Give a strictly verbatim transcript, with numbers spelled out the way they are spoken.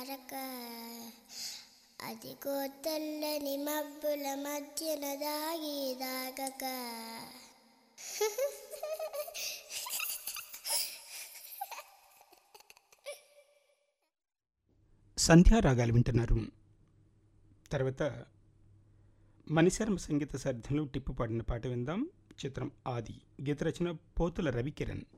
తారక అదిగో తెల్లని మబ్బుల మధ్యన దాగి దాగక. సంధ్యారాగాలు వింటున్నారు. తర్వాత మణిశర్మ సంగీత సారథ్యంలో టిప్పు పాడిన పాట విందాం. చిత్రం ఆది. గీత రచన పోతుల రవికిరణ్.